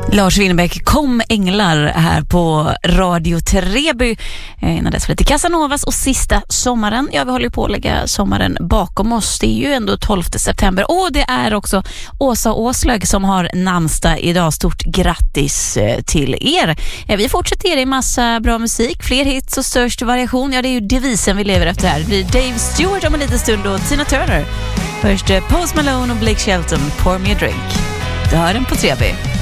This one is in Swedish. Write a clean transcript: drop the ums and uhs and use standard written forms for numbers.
Lars Winnerbäck, Kom änglar här på Radio Treby. Innan dess var det Casanovas och Sista sommaren. Ja, vi håller på att lägga sommaren bakom oss. Det är ju ändå 12 september. Och det är också Åsa Åslög som har namnsdag idag. Stort grattis till er. Vi fortsätter ge dig massa bra musik. Fler hits och störst variation. Ja, det är ju devisen vi lever efter här. Det blir Dave Stewart om en liten stund och Tina Turner. Först Post Malone och Blake Shelton, Pour Me a Drink. Du hör den på Treby.